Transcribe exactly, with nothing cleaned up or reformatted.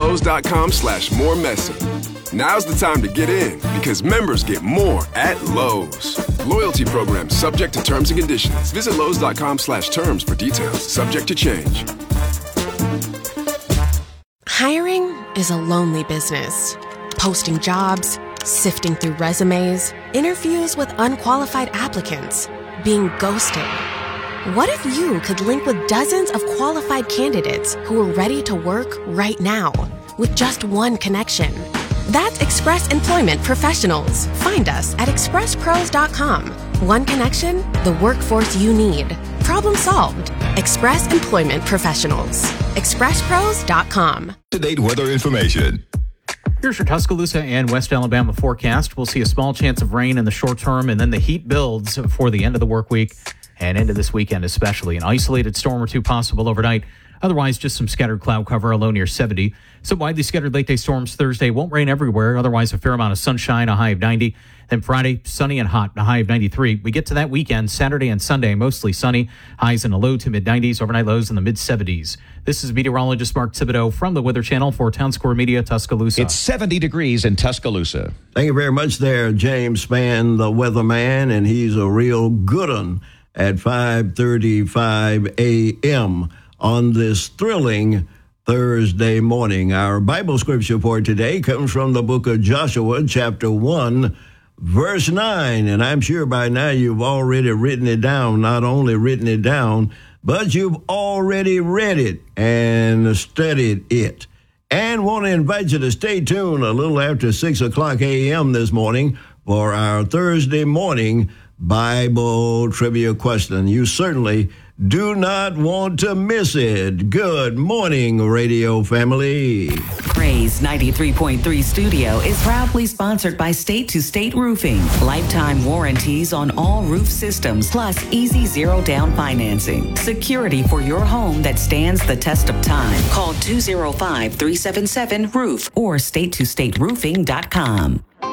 Lowe's.com slash more messy. Now's the time to get in because members get more at Lowe's. Loyalty program subject to terms and conditions. Visit Lowe's.com slash terms for details. Subject to change. Hiring is a lonely business. Posting jobs, sifting through resumes, interviews with unqualified applicants, being ghosted. What if you could link with dozens of qualified candidates who are ready to work right now with just one connection? That's Express Employment Professionals. Find us at express pros dot com. One connection, the workforce you need. Problem solved. Express Employment Professionals. express pros dot com. Up-to-date weather information. Here's your Tuscaloosa and West Alabama forecast. We'll see a small chance of rain in the short term, and then the heat builds for the end of the work week and into this weekend especially. An isolated storm or two possible overnight. Otherwise, just some scattered cloud cover, a low near seventy. Some widely scattered late-day storms Thursday. Won't rain everywhere. Otherwise, a fair amount of sunshine, a high of ninety. Then Friday, sunny and hot, a high of ninety-three. We get to that weekend, Saturday and Sunday, mostly sunny. Highs in the low to mid-nineties. Overnight lows in the mid-seventies. This is meteorologist Mark Thibodeau from the Weather Channel for Town Square Media, Tuscaloosa. It's seventy degrees in Tuscaloosa. Thank you very much there, James Spann, the weatherman, and he's a real good one at five thirty-five a.m. on this thrilling Thursday morning. Our Bible scripture for today comes from the book of Joshua, chapter one, verse nine. And I'm sure by now you've already written it down, not only written it down, but you've already read it and studied it. And want to invite you to stay tuned a little after six o'clock a.m. this morning for our Thursday morning Bible trivia question. You certainly do not want to miss it. Good morning, radio family. Praise ninety-three point three Studio is proudly sponsored by State to State Roofing. Lifetime warranties on all roof systems, plus easy zero down financing. Security for your home that stands the test of time. Call two oh five, three seven seven, roof or state to state roofing dot com.